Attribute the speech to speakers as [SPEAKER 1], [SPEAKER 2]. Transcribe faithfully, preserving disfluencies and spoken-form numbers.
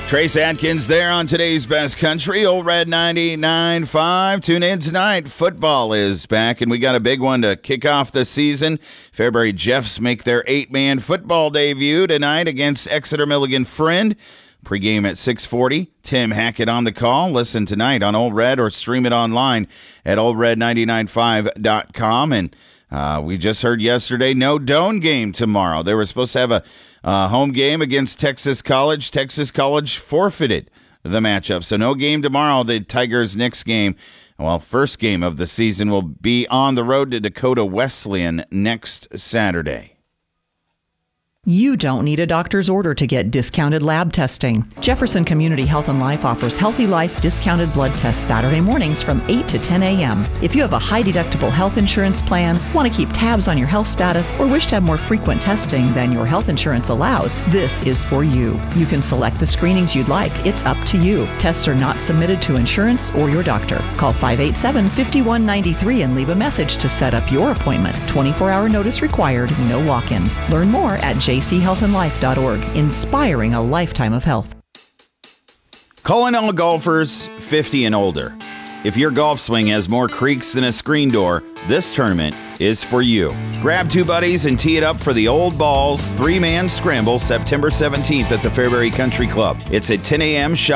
[SPEAKER 1] Trace Atkins there on today's Best Country, Old Red ninety-nine point five. Tune in tonight. Football is back, and we got a big one to kick off the season. Fairbury Jeffs make their eight-man football debut tonight against Exeter Milligan Friend. Pre-game at six forty. Tim Hackett on the call. Listen tonight on Old Red or stream it online at old red nine nine five dot com. And uh, we just heard yesterday, no Doane game tomorrow. They were supposed to have a uh, home game against Texas College. Texas College forfeited the matchup. So no game tomorrow. The Tigers' next game, well, first game of the season, will be on the road to Dakota Wesleyan next Saturday.
[SPEAKER 2] You don't need a doctor's order to get discounted lab testing. Jefferson Community Health and Life offers Healthy Life discounted blood tests Saturday mornings from eight to ten a.m. If you have a high-deductible health insurance plan, want to keep tabs on your health status, or wish to have more frequent testing than your health insurance allows, this is for you. You can select the screenings you'd like. It's up to you. Tests are not submitted to insurance or your doctor. Call five eight seven, five one nine three and leave a message to set up your appointment. twenty-four hour notice required, no walk-ins. Learn more at j c health and life dot org, inspiring a lifetime of health.
[SPEAKER 1] Calling all golfers fifty and older. If your golf swing has more creaks than a screen door, this tournament is for you. Grab two buddies and tee it up for the Old Balls three-man scramble September seventeenth at the Fairbury Country Club. It's at ten a.m.